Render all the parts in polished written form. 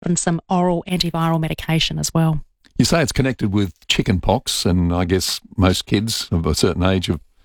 and some oral antiviral medication as well. You say it's connected with chicken pox, and I guess most kids of a certain age,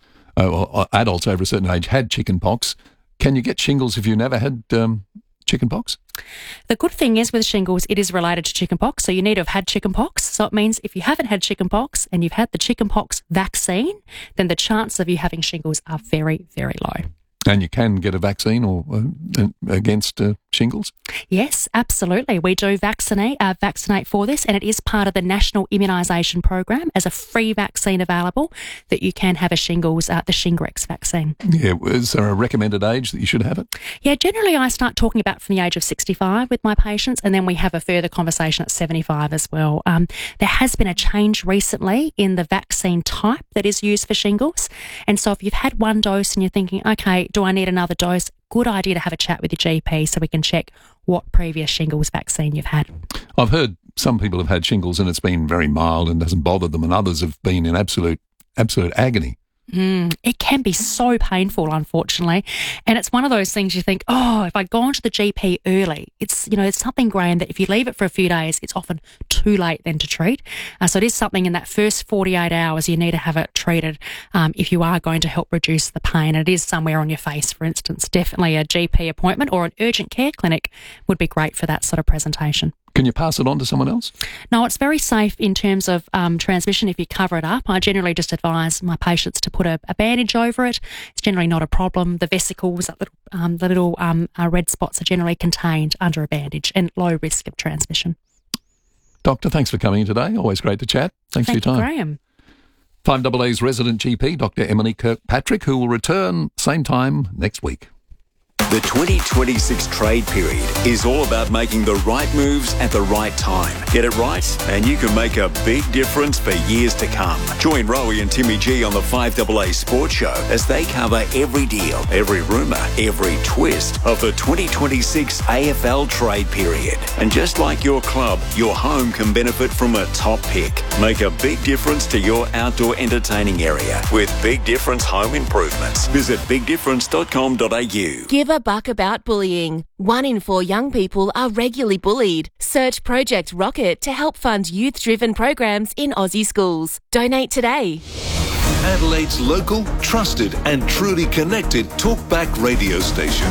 or adults over a certain age, had chicken pox. Can you get shingles if you never had chicken pox? The good thing is with shingles, it is related to chicken pox, so you need to have had chicken pox. So it means if you haven't had chicken pox and you've had the chicken pox vaccine, then the chances of you having shingles are very, very low. And you can get a vaccine or against shingles? Yes, absolutely. We do vaccinate for this, and it is part of the National Immunisation Program as a free vaccine available that you can have a shingles, the Shingrix vaccine. Yeah, is there a recommended age that you should have it? Yeah, generally I start talking about from the age of 65 with my patients, and then we have a further conversation at 75 as well. There has been a change recently in the vaccine type that is used for shingles, and so if you've had one dose and you're thinking, okay, do I need another dose? Good idea to have a chat with your GP so we can check what previous shingles vaccine you've had. I've heard some people have had shingles and it's been very mild and doesn't bother them, and others have been in absolute agony. It can be so painful, unfortunately. And it's one of those things you think, oh, if I'd gone to the GP early, it's something, Graham, that if you leave it for a few days, it's often too late then to treat. So it is something in that first 48 hours you need to have it treated if you are going to help reduce the pain. It is somewhere on your face, for instance. Definitely a GP appointment or an urgent care clinic would be great for that sort of presentation. Can you pass it on to someone else? No, it's very safe in terms of transmission if you cover it up. I generally just advise my patients to put a bandage over it. It's generally not a problem. The vesicles, the little red spots are generally contained under a bandage and low risk of transmission. Doctor, thanks for coming in today. Always great to chat. Thanks for your time. Graham. 5AA's resident GP, Dr. Emily Kirkpatrick, who will return same time next week. The 2026 trade period is all about making the right moves at the right time. Get it right, and you can make a big difference for years to come. Join Rowie and Timmy G on the 5AA Sports Show as they cover every deal, every rumour, every twist of the 2026 AFL trade period. And just like your club, your home can benefit from a top pick. Make a big difference to your outdoor entertaining area with Big Difference Home Improvements. Visit bigdifference.com.au. Give a buck about bullying. 1 in 4 young people are regularly bullied. Search Project Rocket to help fund youth-driven programs in Aussie schools. Donate today. Adelaide's local, trusted and truly connected talkback radio station.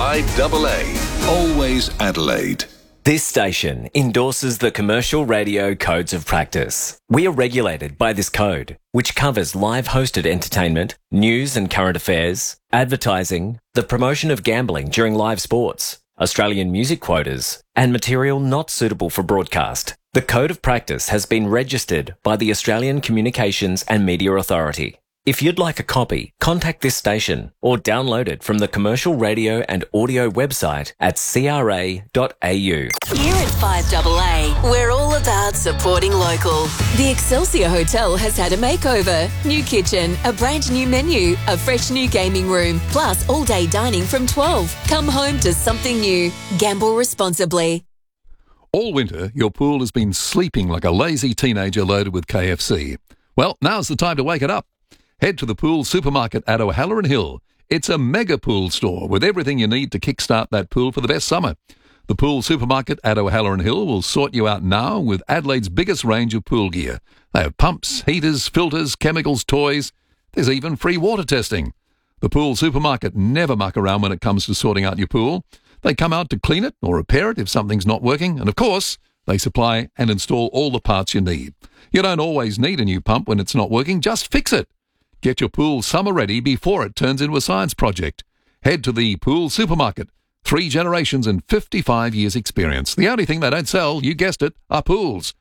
5AA. Always Adelaide. This station endorses the Commercial Radio Codes of Practice. We are regulated by this code, which covers live hosted entertainment, news and current affairs, advertising, the promotion of gambling during live sports, Australian music quotas, and material not suitable for broadcast. The Code of Practice has been registered by the Australian Communications and Media Authority. If you'd like a copy, contact this station or download it from the Commercial Radio and Audio website at cra.au. Here at 5AA, we're all about supporting local. The Excelsior Hotel has had a makeover. New kitchen, a brand new menu, a fresh new gaming room, plus all-day dining from 12. Come home to something new. Gamble responsibly. All winter, your pool has been sleeping like a lazy teenager loaded with KFC. Well, now's the time to wake it up. Head to the Pool Supermarket at O'Halloran Hill. It's a mega pool store with everything you need to kickstart that pool for the best summer. The Pool Supermarket at O'Halloran Hill will sort you out now with Adelaide's biggest range of pool gear. They have pumps, heaters, filters, chemicals, toys. There's even free water testing. The Pool Supermarket never muck around when it comes to sorting out your pool. They come out to clean it or repair it if something's not working. And of course, they supply and install all the parts you need. You don't always need a new pump when it's not working. Just fix it. Get your pool summer ready before it turns into a science project. Head to the Pool Supermarket. 3 generations and 55 years experience. The only thing they don't sell, you guessed it, are pools.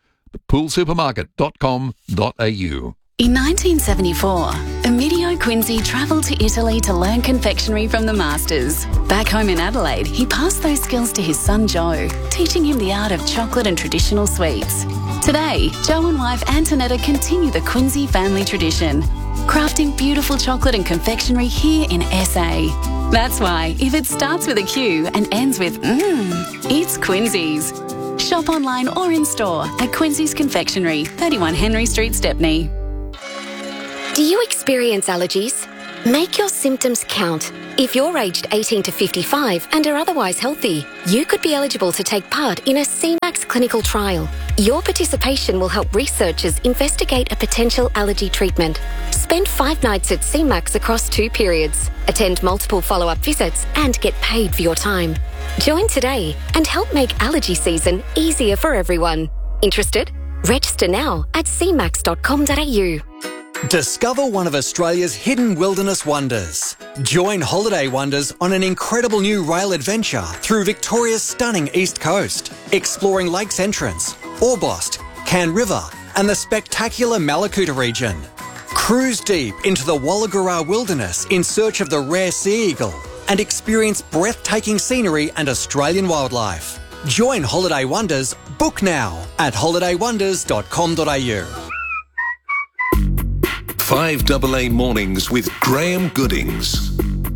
Poolsupermarket.com.au. In 1974, Emilio Quincy travelled to Italy to learn confectionery from the masters. Back home in Adelaide, he passed those skills to his son Joe, teaching him the art of chocolate and traditional sweets. Today, Joe and wife Antonetta continue the Quincy family tradition, crafting beautiful chocolate and confectionery here in SA. That's why, if it starts with a Q and ends with it's Quincy's. Shop online or in store at Quincy's Confectionery, 31 Henry Street, Stepney. Do you experience allergies? Make your symptoms count. If you're aged 18 to 55 and are otherwise healthy, you could be eligible to take part in a CMAX clinical trial. Your participation will help researchers investigate a potential allergy treatment. Spend 5 nights at CMAX across 2 periods. Attend multiple follow-up visits and get paid for your time. Join today and help make allergy season easier for everyone. Interested? Register now at cmax.com.au. Discover one of Australia's hidden wilderness wonders. Join Holiday Wonders on an incredible new rail adventure through Victoria's stunning east coast, exploring Lakes Entrance, Orbost, Cairn River and the spectacular Malakuta region. Cruise deep into the Wollagura wilderness in search of the rare sea eagle and experience breathtaking scenery and Australian wildlife. Join Holiday Wonders. Book now at holidaywonders.com.au. 5AA Mornings with Graham Goodings.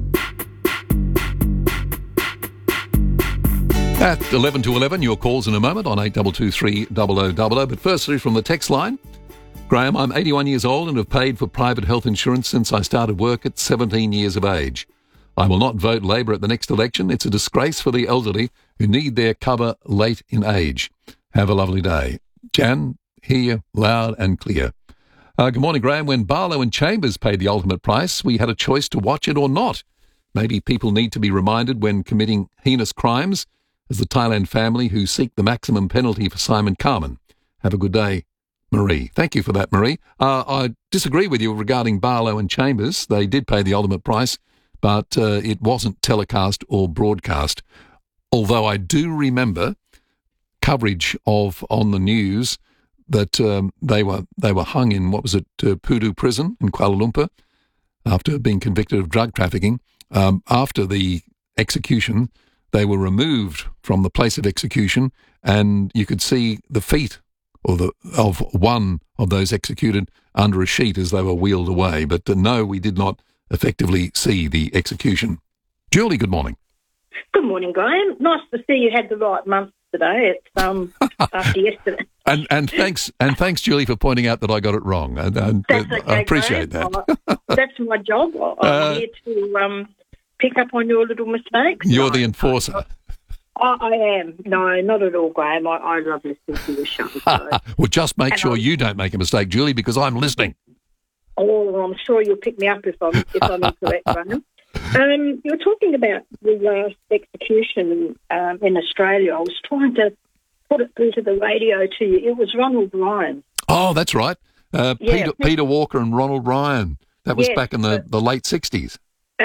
At 11 to 11, your calls in a moment on 8223 0000. But firstly, from the text line, Graham, I'm 81 years old and have paid for private health insurance since I started work at 17 years of age. I will not vote Labor at the next election. It's a disgrace for the elderly who need their cover late in age. Have a lovely day. Jan, hear you loud and clear. Good morning, Graham. When Barlow and Chambers paid the ultimate price, we had a choice to watch it or not. Maybe people need to be reminded when committing heinous crimes, as the Thailand family who seek the maximum penalty for Simon Carman. Have a good day, Marie. Thank you for that, Marie. I disagree with you regarding Barlow and Chambers. They did pay the ultimate price, but it wasn't telecast or broadcast. Although I do remember coverage of on the news that they were hung in, Pudu prison in Kuala Lumpur after being convicted of drug trafficking. After the execution, they were removed from the place of execution, and you could see the feet of one of those executed under a sheet as they were wheeled away. But no, we did not effectively see the execution. Julie, good morning. Good morning, Graham. Nice to see you had the right month today. It's after yesterday. And thanks, Julie, for pointing out that I got it wrong. And that's okay, I appreciate Graham. that. That's my job. I'm here to pick up on your little mistakes. You're the enforcer. I am. No, not at all, Graham. I love listening to your show. So. Well, just make sure you don't make a mistake, Julie, because I'm listening. Oh, I'm sure you'll pick me up if I'm incorrect, Graham. You're talking about the last execution in Australia. I was trying to put it through to the radio to you. It was Ronald Ryan. Oh, that's right. Peter Walker and Ronald Ryan. That was back in the late 60s.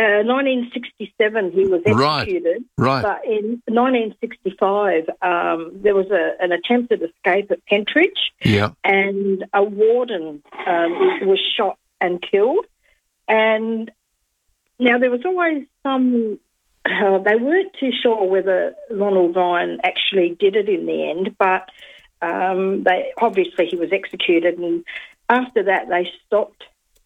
1967 he was executed. Right. But in 1965 there was an attempted escape at Pentridge. Yeah. And a warden was shot and killed. And now there was always some... they weren't too sure whether Ronald Ryan actually did it in the end, but obviously he was executed, and after that they stopped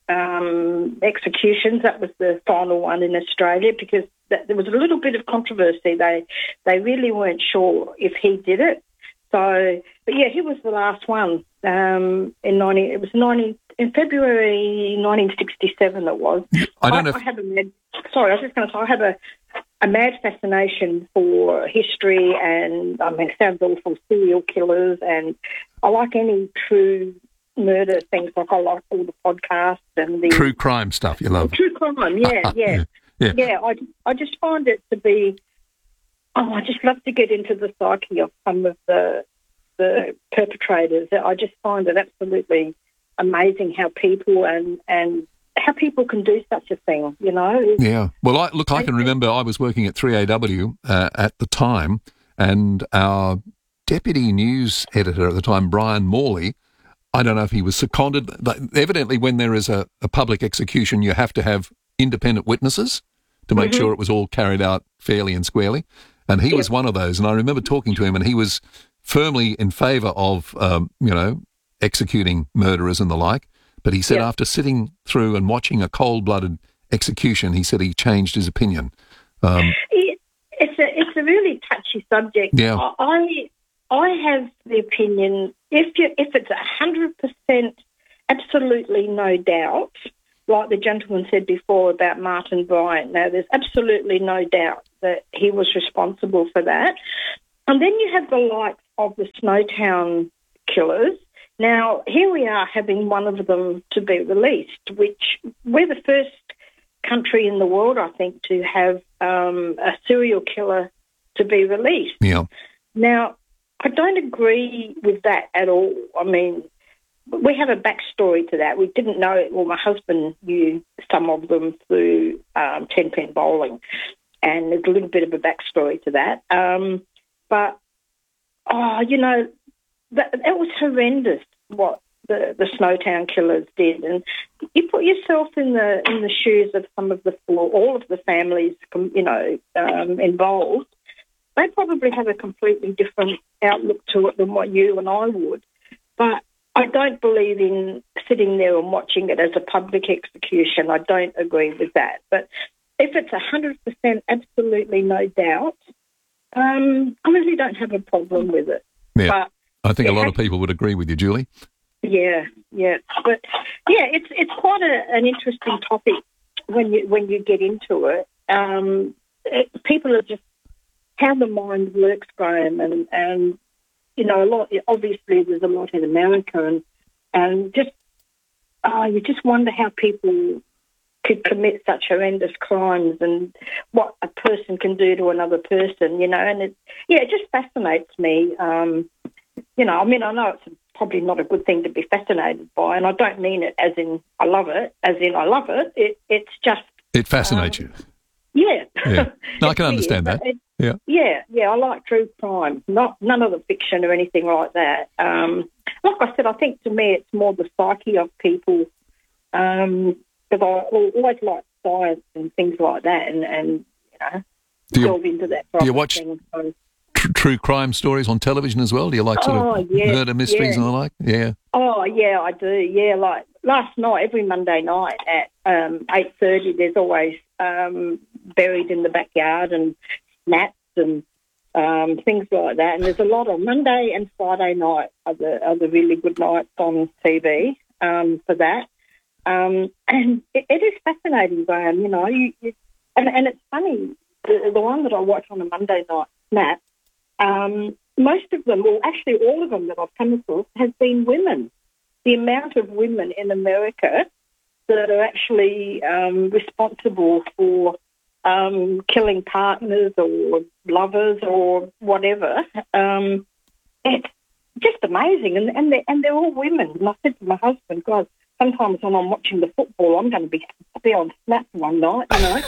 executions. That was the final one in Australia because there was a little bit of controversy. They really weren't sure if he did it. So, but yeah, he was the last one in February 1967. It was. I have a mad fascination for history, and I mean, it sounds awful, serial killers, and I like any true murder things. Like I like all the podcasts and the true crime stuff. You love true crime, yeah. I just find it to be. Oh, I just love to get into the psyche of some of the perpetrators. I just find it absolutely amazing how people and how people can do such a thing, you know. Yeah. Well, I can remember I was working at 3AW at the time, and our deputy news editor at the time, Brian Morley, I don't know if he was seconded. Evidently, when there is a public execution, you have to have independent witnesses to make sure it was all carried out fairly and squarely. And he was one of those. And I remember talking to him, and he was firmly in favour of, executing murderers and the like. But he said after sitting through and watching a cold-blooded execution, he said he changed his opinion. It's a really touchy subject. Yeah. I have the opinion if it's 100% absolutely no doubt, like the gentleman said before about Martin Bryant. Now, there's absolutely no doubt that he was responsible for that. And then you have the likes of the Snowtown killers. Now, here we are having one of them to be released, which we're the first country in the world, I think, to have a serial killer to be released. Yeah. Now, I don't agree with that at all. I mean, we have a backstory to that. We didn't know it. Well, my husband knew some of them through 10-pin bowling, and there's a little bit of a backstory to that. But, that was horrendous what the Snowtown killers did. And you put yourself in the shoes of all of the families, involved. They probably have a completely different outlook to it than what you and I would. But I don't believe in sitting there and watching it as a public execution. I don't agree with that. But if it's 100% absolutely no doubt, I really don't have a problem with it. Yeah, but I think a lot of people would agree with you, Julie. Yeah. But, it's quite an interesting topic when you get into it. People are just how the mind works, Graham, and a lot. Obviously, there's a lot in America, and just you just wonder how people could commit such horrendous crimes and what a person can do to another person. And it just fascinates me. I know it's probably not a good thing to be fascinated by, and I don't mean it as in I love it. It's just it fascinates you. Yeah. No, I can understand that. Yeah. I like true crime, none of the fiction or anything like that. Like I said, I think to me it's more the psyche of people, because I always like science and things like that, and delve into that. Do you watch true crime stories on television as well? Do you like murder mysteries and the like? Yeah. Oh, yeah, I do. Yeah, like last night, every Monday night at 8:30, there's always buried in the backyard and snaps and things like that. And there's a lot of Monday and Friday night are the really good nights on TV for that. And it is fascinating, Graham. And it's funny, the one that I watch on a Monday night, Snap, most of them, well, actually all of them that I've come across, has been women. The amount of women in America that are actually responsible for killing partners or lovers or whatever, it's just amazing. And they're all women. And I said to my husband, God, sometimes when I'm watching the football, I'm going to be on Snap one night,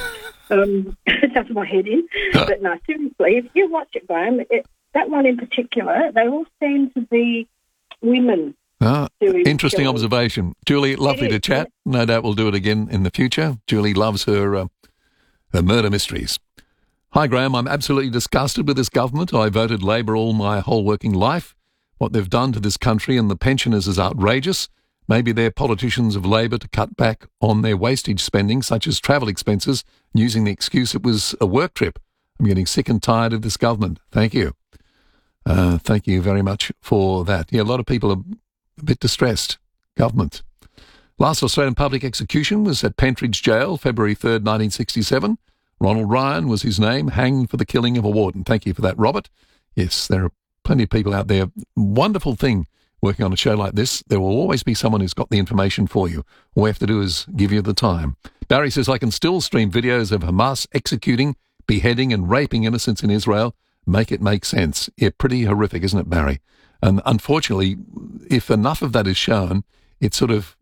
it does my head in. But no, seriously, if you watch it, Graham, that one in particular, they all seem to be women. Interesting observation. Julie, lovely to chat. No doubt we'll do it again in the future. Julie loves her murder mysteries. Hi, Graham. I'm absolutely disgusted with this government. I voted Labor all my whole working life. What they've done to this country and the pensioners is outrageous. Maybe they're politicians of Labor to cut back on their wastage spending, such as travel expenses, using the excuse it was a work trip. I'm getting sick and tired of this government. Thank you. Thank you very much for that. Yeah, a lot of people are a bit distressed. Government. Last Australian public execution was at Pentridge Jail, February 3rd, 1967. Ronald Ryan was his name, hanged for the killing of a warden. Thank you for that, Robert. Yes, there are plenty of people out there. Wonderful thing working on a show like this. There will always be someone who's got the information for you. All we have to do is give you the time. Barry says, I can still stream videos of Hamas executing, beheading and raping innocents in Israel. Make it make sense. Yeah, pretty horrific, isn't it, Barry? And unfortunately, if enough of that is shown, it sort of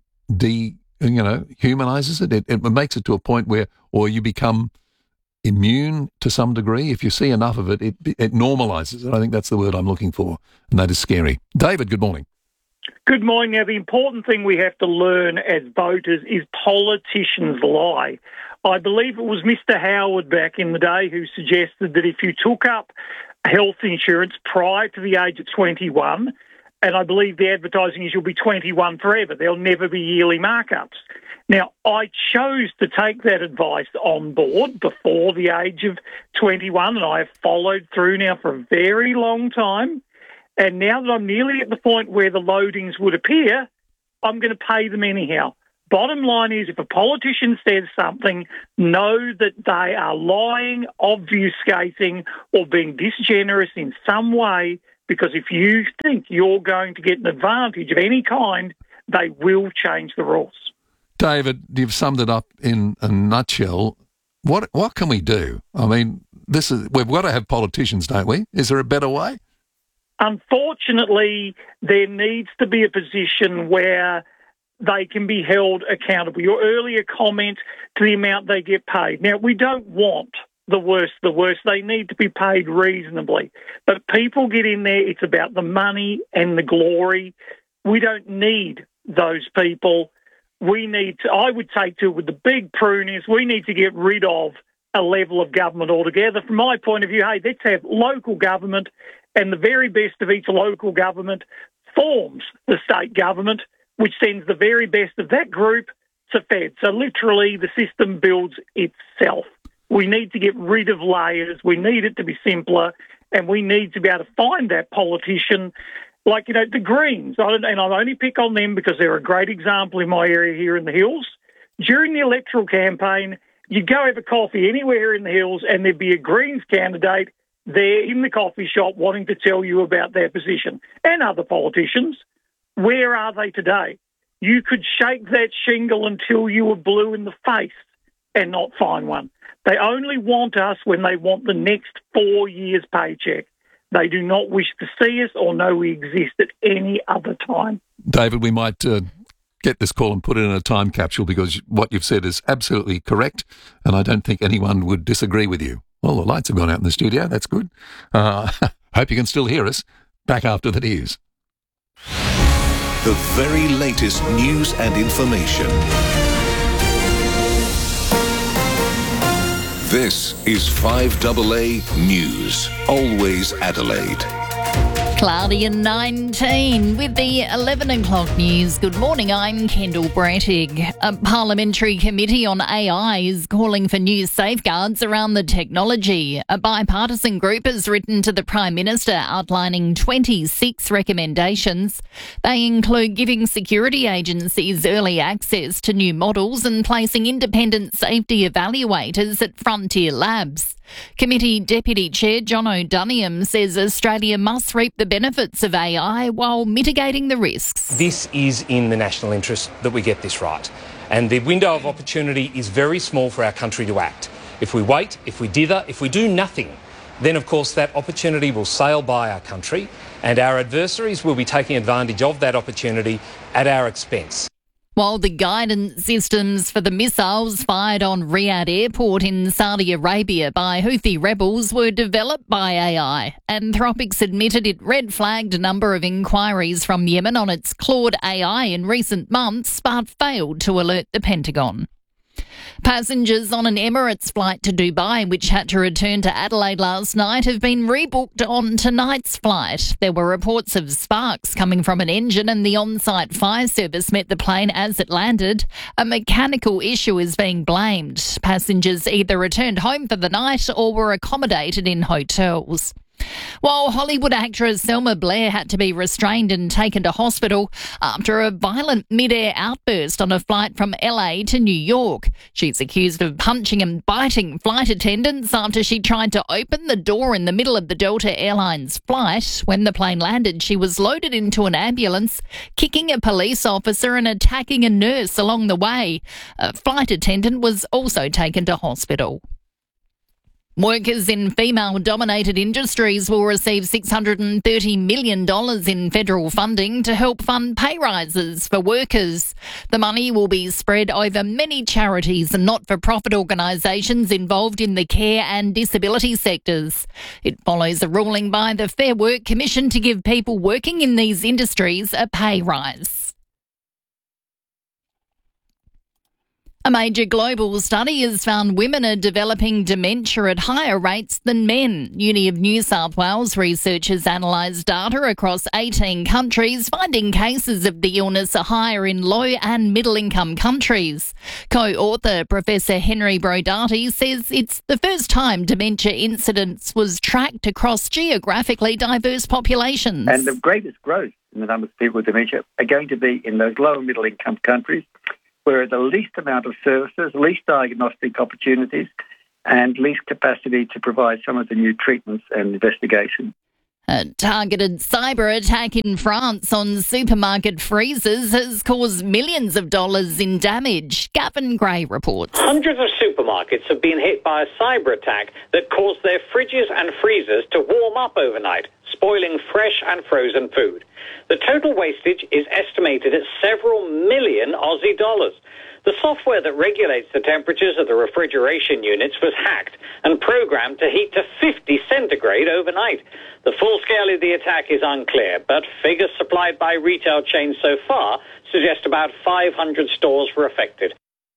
humanizes it. It makes it to a point where, or you become immune to some degree. If you see enough of it, it normalizes it. I think that's the word I'm looking for, and that is scary. David, good morning. Good morning. Now, the important thing we have to learn as voters is politicians lie. I believe it was Mr. Howard back in the day who suggested that if you took up health insurance prior to the age of 21, and I believe the advertising is you'll be 21 forever, there'll never be yearly markups. Now, I chose to take that advice on board before the age of 21, and I have followed through now for a very long time. And now that I'm nearly at the point where the loadings would appear, I'm going to pay them anyhow. Bottom line is, if a politician says something, know that they are lying, obfuscating, or being disgenerous in some way, because if you think you're going to get an advantage of any kind, they will change the rules. David, you've summed it up in a nutshell. What can we do? I mean, we've got to have politicians, don't we? Is there a better way? Unfortunately, there needs to be a position where they can be held accountable. Your earlier comment to the amount they get paid. Now, we don't want the worst. They need to be paid reasonably. But people get in there, it's about the money and the glory. We don't need those people. I would say too, with the big prune is we need to get rid of a level of government altogether. From my point of view, hey, let's have local government, and the very best of each local government forms the state government, which sends the very best of that group to Fed. So literally the system builds itself. We need to get rid of layers. We need it to be simpler, and we need to be able to find that politician. Like, the Greens, and I'll only pick on them because they're a great example in my area here in the Hills. During the electoral campaign, you'd go have a coffee anywhere in the Hills and there'd be a Greens candidate there in the coffee shop wanting to tell you about their position. And other politicians, where are they today? You could shake that shingle until you were blue in the face and not find one. They only want us when they want the next 4 years' paycheck. They do not wish to see us or know we exist at any other time. David, we might get this call and put it in a time capsule, because what you've said is absolutely correct, and I don't think anyone would disagree with you. Well, the lights have gone out in the studio. That's good. Hope you can still hear us. Back after the news. The very latest news and information. This is 5AA News. Always Adelaide. Cloudy and 19 with the 11 o'clock news. Good morning, I'm Kendall Brettig. A parliamentary committee on AI is calling for new safeguards around the technology. A bipartisan group has written to the Prime Minister outlining 26 recommendations. They include giving security agencies early access to new models and placing independent safety evaluators at frontier labs. Committee Deputy Chair John O'Duniam says Australia must reap the benefits of AI while mitigating the risks. This is in the national interest that we get this right. And the window of opportunity is very small for our country to act. If we wait, if we dither, if we do nothing, then of course that opportunity will sail by our country and our adversaries will be taking advantage of that opportunity at our expense. While the guidance systems for the missiles fired on Riyadh Airport in Saudi Arabia by Houthi rebels were developed by AI, Anthropics admitted it red-flagged a number of inquiries from Yemen on its Claude AI in recent months, but failed to alert the Pentagon. Passengers on an Emirates flight to Dubai, which had to return to Adelaide last night, have been rebooked on tonight's flight. There were reports of sparks coming from an engine, and the on-site fire service met the plane as it landed. A mechanical issue is being blamed. Passengers either returned home for the night or were accommodated in hotels. While Hollywood actress Selma Blair had to be restrained and taken to hospital after a violent mid-air outburst on a flight from LA to New York. She's accused of punching and biting flight attendants after she tried to open the door in the middle of the Delta Airlines flight. When the plane landed, she was loaded into an ambulance, kicking a police officer and attacking a nurse along the way. A flight attendant was also taken to hospital. Workers in female-dominated industries will receive $630 million in federal funding to help fund pay rises for workers. The money will be spread over many charities and not-for-profit organisations involved in the care and disability sectors. It follows a ruling by the Fair Work Commission to give people working in these industries a pay rise. A major global study has found women are developing dementia at higher rates than men. Uni of New South Wales researchers analysed data across 18 countries, finding cases of the illness are higher in low and middle-income countries. Co-author Professor Henry Brodati says it's the first time dementia incidence was tracked across geographically diverse populations. And the greatest growth in the number of people with dementia are going to be in those low and middle-income countries, where the least amount of services, least diagnostic opportunities, and least capacity to provide some of the new treatments and investigation. A targeted cyber attack in France on supermarket freezers has caused millions of dollars in damage. Gavin Gray reports. Hundreds of supermarkets have been hit by a cyber attack that caused their fridges and freezers to warm up overnight, spoiling fresh and frozen food. The total wastage is estimated at several million Aussie dollars. The software that regulates the temperatures of the refrigeration units was hacked and programmed to heat to 50 centigrade overnight. The full scale of the attack is unclear, but figures supplied by retail chains so far suggest about 500 stores were affected.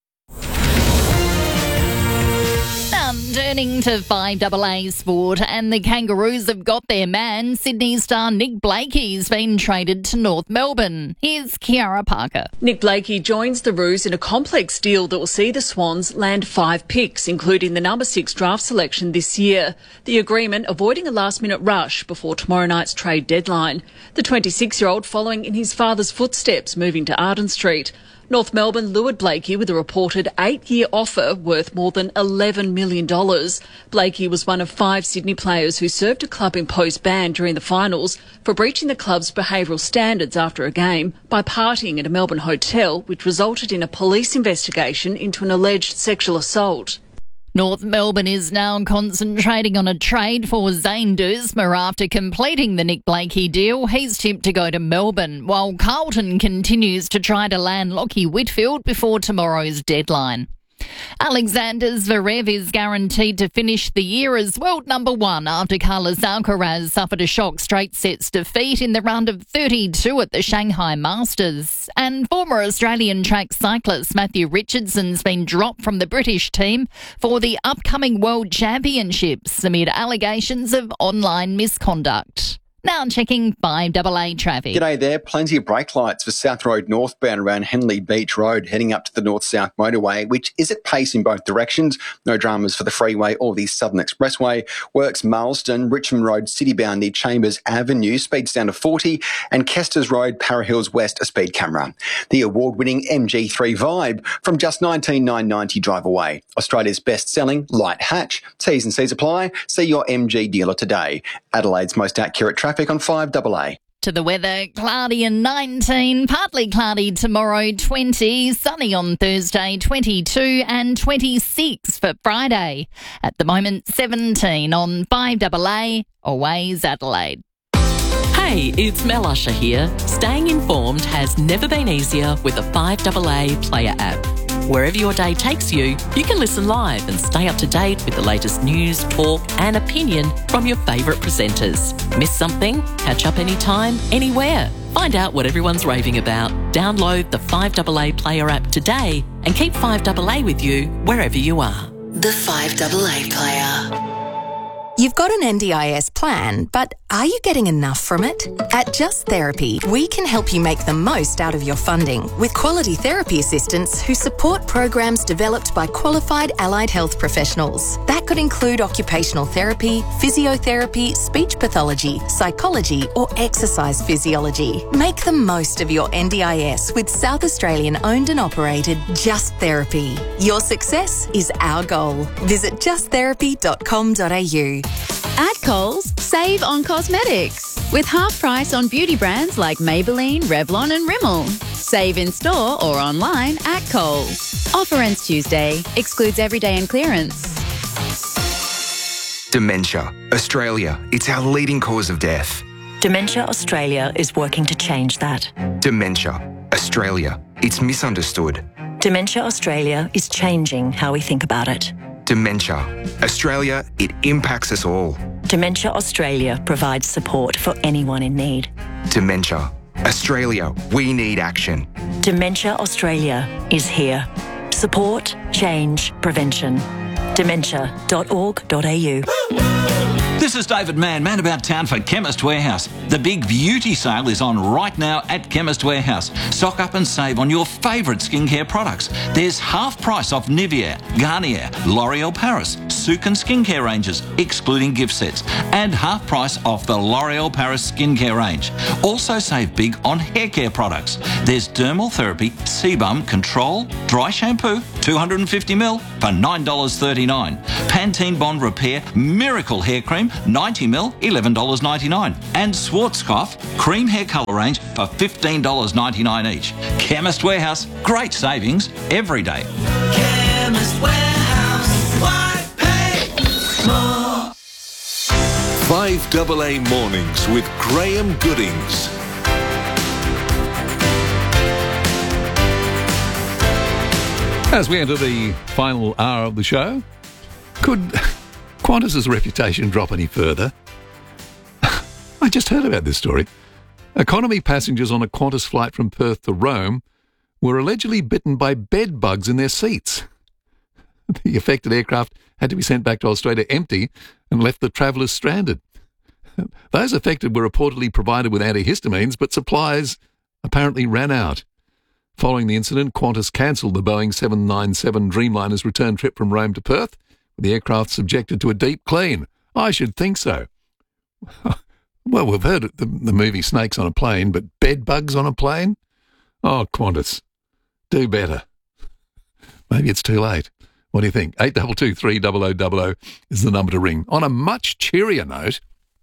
Turning to 5AA sport, and the Kangaroos have got their man. Sydney star Nick Blakey's been traded to North Melbourne. Here's Kiara Parker. Nick Blakey joins the Roos in a complex deal that will see the Swans land 5 picks, including the number 6 draft selection this year. The agreement avoiding a last-minute rush before tomorrow night's trade deadline. The 26-year-old following in his father's footsteps, moving to Arden Street. North Melbourne lured Blakey with a reported 8-year offer worth more than $11 million. Blakey was one of 5 Sydney players who served a club-imposed ban during the finals for breaching the club's behavioural standards after a game by partying at a Melbourne hotel, which resulted in a police investigation into an alleged sexual assault. North Melbourne is now concentrating on a trade for Zane Duursma after completing the Nick Blakey deal. He's tipped to go to Melbourne, while Carlton continues to try to land Lachie Whitfield before tomorrow's deadline. Alexander Zverev is guaranteed to finish the year as world number 1 after Carlos Alcaraz suffered a shock straight sets defeat in the round of 32 at the Shanghai Masters. And former Australian track cyclist Matthew Richardson's been dropped from the British team for the upcoming World Championships amid allegations of online misconduct. Now checking 5AA traffic. G'day there. Plenty of brake lights for South Road northbound around Henley Beach Road heading up to the north-south motorway, which is at pace in both directions. No dramas for the freeway or the Southern Expressway. Works Marsden, Richmond Road citybound near Chambers Avenue, speeds down to 40, and Kester's Road, Para Hills West, a speed camera. The award-winning MG3 Vibe from just $19,990 drive away. Australia's best-selling light hatch. T's and C's apply. See your MG dealer today. Adelaide's most accurate traffic on 5AA. To the weather, cloudy and 19, partly cloudy tomorrow 20, sunny on Thursday 22 and 26 for Friday. At the moment 17 on 5AA, always Adelaide. Hey, it's Mel Usher here. Staying informed has never been easier with the 5AA Player app. Wherever your day takes you, you can listen live and stay up to date with the latest news, talk and opinion from your favourite presenters. Miss something? Catch up anytime, anywhere. Find out what everyone's raving about. Download the 5AA Player app today and keep 5AA with you wherever you are. The 5AA Player. You've got an NDIS plan, but are you getting enough from it? At Just Therapy, we can help you make the most out of your funding with quality therapy assistants who support programs developed by qualified allied health professionals. That could include occupational therapy, physiotherapy, speech pathology, psychology, or exercise physiology. Make the most of your NDIS with South Australian owned and operated Just Therapy. Your success is our goal. Visit justtherapy.com.au. At Coles, save on cosmetics with half price on beauty brands like Maybelline, Revlon and Rimmel. Save in store or online at Coles. Offer ends Tuesday. Excludes everyday and clearance. Dementia. Australia. It's our leading cause of death. Dementia Australia is working to change that. Dementia. Australia. It's misunderstood. Dementia Australia is changing how we think about it. Dementia. Australia, it impacts us all. Dementia Australia provides support for anyone in need. Dementia. Australia, we need action. Dementia Australia is here. Support, change, prevention. Dementia.org.au. This is David Mann, Man About Town for Chemist Warehouse. The big beauty sale is on right now at Chemist Warehouse. Stock up and save on your favourite skincare products. There's half price off Nivea, Garnier, L'Oreal Paris, Sukin skincare ranges, excluding gift sets, and half price off the L'Oreal Paris skincare range. Also save big on hair care products. There's Dermal Therapy Sebum Control Dry Shampoo 250ml for $9.39. Pantene Bond Repair Miracle Hair Cream 90ml $11.99. And Schwarzkopf Cream Hair Colour Range for $15.99 each. Chemist Warehouse, great savings every day. Chemist Warehouse, why pay more? 5AA Mornings with Graham Goodings. As we enter the final hour of the show, could Qantas's reputation drop any further? I just heard about this story. Economy passengers on a Qantas flight from Perth to Rome were allegedly bitten by bed bugs in their seats. The affected aircraft had to be sent back to Australia empty and left the travellers stranded. Those affected were reportedly provided with antihistamines, but supplies apparently ran out. Following the incident, Qantas cancelled the Boeing 797 Dreamliner's return trip from Rome to Perth, with the aircraft subjected to a deep clean. I should think so. Well, we've heard the movie Snakes on a Plane, but bed bugs on a plane? Oh, Qantas, do better. Maybe it's too late. What do you think? 822 300 is the number to ring. On a much cheerier note,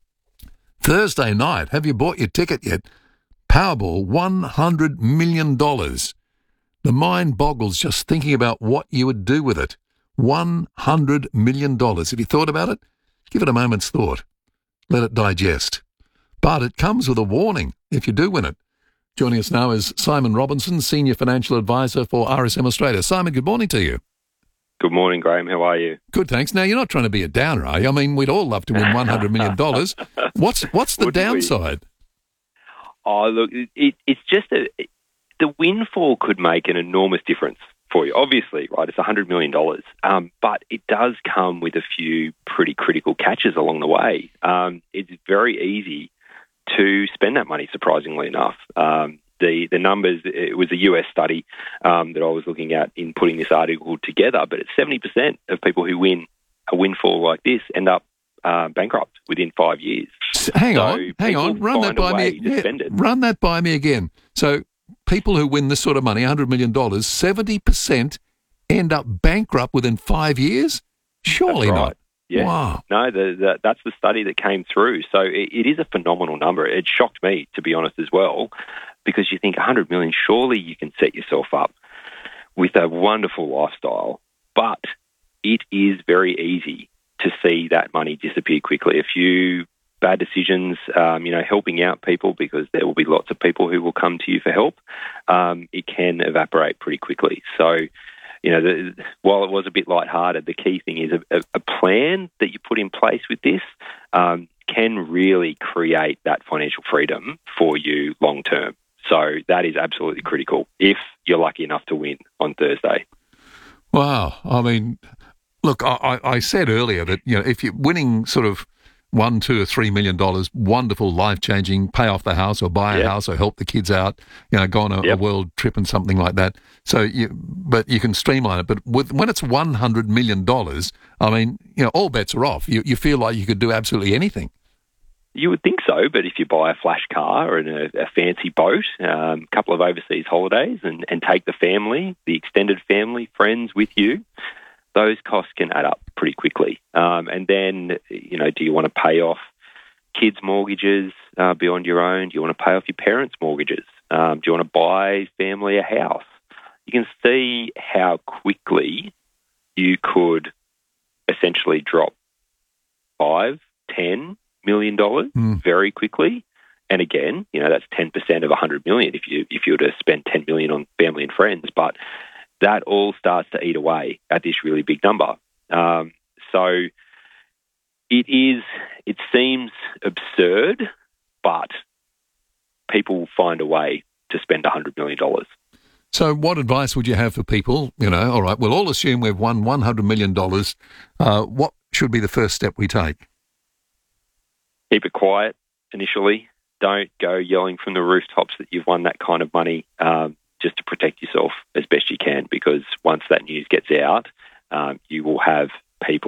Thursday night, have you bought your ticket yet? Powerball, $100 million. The mind boggles just thinking about what you would do with it. $100 million. Have you thought about it? Give it a moment's thought. Let it digest. But it comes with a warning if you do win it. Joining us now is Simon Robinson, Senior Financial Advisor for RSM Australia. Simon, good morning to you. Good morning, Graham. How are you? Good, thanks. Now, you're not trying to be a downer, are you? I mean, we'd all love to win $100 million. What's the downside? Oh, look, it's just the windfall could make an enormous difference for you. Obviously, right, it's $100 million, but it does come with a few pretty critical catches along the way. It's very easy to spend that money, surprisingly enough. The numbers, it was a US study that I was looking at in putting this article together, but it's 70% of people who win a windfall like this end up bankrupt within 5 years. Hang on. Run that by me. Run that by me again. So people who win this sort of money, $100 million, 70% end up bankrupt within 5 years? Surely That's right. not. Yeah. Wow. No, that's the study that came through. So it is a phenomenal number. It shocked me, to be honest, as well, because you think 100 million, surely you can set yourself up with a wonderful lifestyle, but it is very easy to see that money disappear quickly. A few bad decisions, helping out people, because there will be lots of people who will come to you for help, it can evaporate pretty quickly. So, while it was a bit lighthearted, the key thing is a plan that you put in place with this can really create that financial freedom for you long term. So that is absolutely critical if you're lucky enough to win on Thursday. Wow. I mean, look, I said earlier that, if you're winning sort of $1, $2, or $3 million, wonderful, life-changing, pay off the house or buy a house or help the kids out, go on a world trip and something like that. So, but you can streamline it. But when it's $100 million, I mean, all bets are off. You feel like you could do absolutely anything. You would think so, but if you buy a flash car and a fancy boat, a couple of overseas holidays and take the family, the extended family, friends with you, those costs can add up pretty quickly. And then, do you want to pay off kids' mortgages beyond your own? Do you want to pay off your parents' mortgages? Do you want to buy family a house? You can see how quickly you could essentially drop $5, $10 million very quickly. And again, that's 10% of $100 million if you were to spend $10 million on family and friends. But that all starts to eat away at this really big number. So it seems absurd, but people find a way to spend $100 million. So what advice would you have for people? All right, we'll all assume we've won $100 million. What should be the first step we take? Keep it quiet initially. Don't go yelling from the rooftops that you've won that kind of money, just to protect yourself as best you can, because once that news gets out, you will have people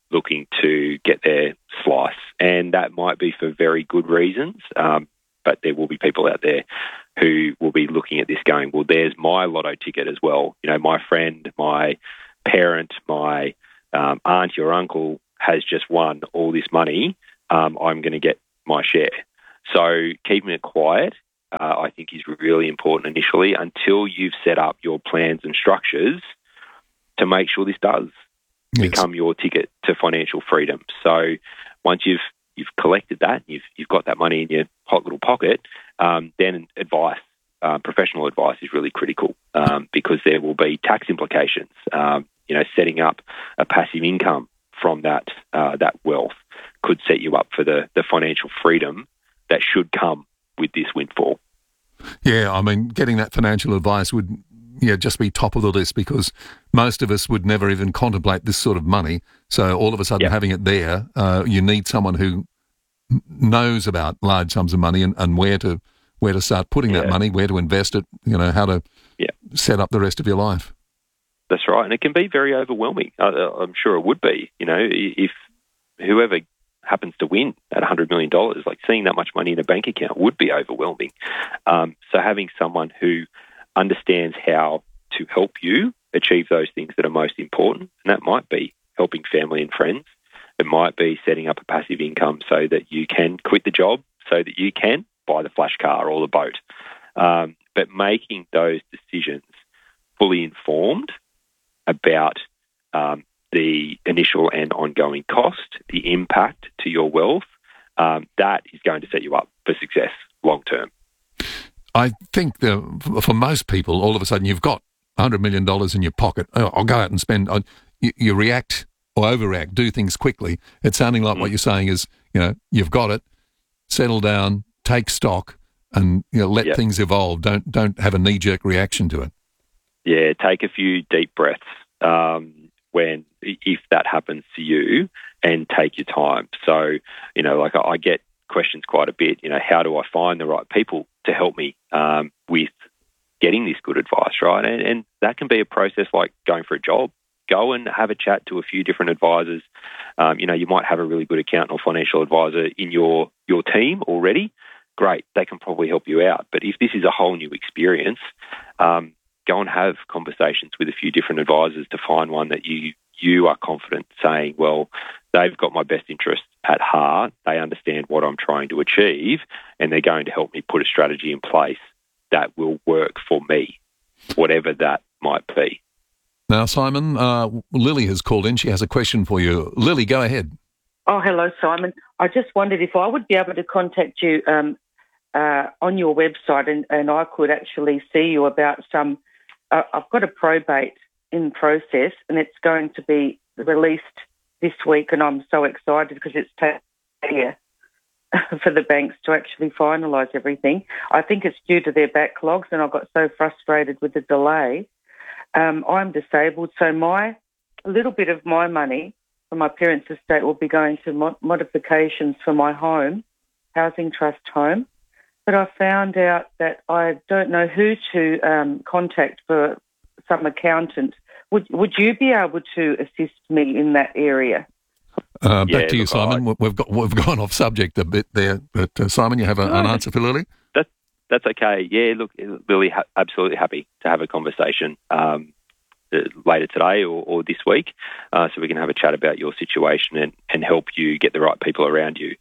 looking to get their slice. And that might be for very good reasons, but there will be people out there who will be looking at this going, well, there's my lotto ticket as well. You know, my friend, my parent, my auntie or uncle has just won all this money. I'm going to get my share. So keeping it quiet, I think, is really important initially until you've set up your plans and structures to make sure this does become your ticket to financial freedom. So once you've collected that, you've got that money in your hot little pocket, then advice, professional advice is really critical because there will be tax implications. Setting up a passive income from that wealth could set you up for the financial freedom that should come with this windfall. Yeah, I mean, getting that financial advice would just be top of the list because most of us would never even contemplate this sort of money. So all of a sudden having it there, you need someone who knows about large sums of money and where to start putting that money, where to invest it, how to set up the rest of your life. That's right. And it can be very overwhelming. I'm sure it would be, if whoever happens to win at $100 million, like seeing that much money in a bank account would be overwhelming. So having someone who understands how to help you achieve those things that are most important, and that might be helping family and friends. It might be setting up a passive income so that you can quit the job, so that you can buy the flash car or the boat. But making those decisions fully informed about the initial and ongoing cost, the impact to your wealth, that is going to set you up for success long term. I think for most people, all of a sudden you've got $100 million in your pocket. Oh, I'll go out and spend. You react or overreact, do things quickly. It's sounding like what you're saying is, you've got it, settle down, take stock, and let things evolve. Don't have a knee-jerk reaction to it. Yeah, take a few deep breaths if that happens to you, and take your time. So, I get questions quite a bit. How do I find the right people to help me with getting this good advice, right? And that can be a process like going for a job. Go and have a chat to a few different advisors. You might have a really good accountant or financial advisor in your team already. Great, they can probably help you out. But if this is a whole new experience, go and have conversations with a few different advisors to find one that you are confident saying, well, they've got my best interest at heart, they understand what I'm trying to achieve, and they're going to help me put a strategy in place that will work for me, whatever that might be. Now, Simon, Lily has called in. She has a question for you. Lily, go ahead. Oh, hello, Simon. I just wondered if I would be able to contact you on your website and I could actually see you about some... I've got a probate in process and it's going to be released this week, and I'm so excited because it's taken a year for the banks to actually finalise everything. I think it's due to their backlogs, and I got so frustrated with the delay. I'm disabled, so a little bit of my money from my parents' estate will be going to modifications for my home, housing trust home. But I found out that I don't know who to contact for some accountant. Would you be able to assist me in that area? Back to you, Simon. We've gone off subject a bit there, but Simon, you have an answer for Lily? That's okay. Yeah, look, Lily, absolutely happy to have a conversation later today or this week, so we can have a chat about your situation and help you get the right people around you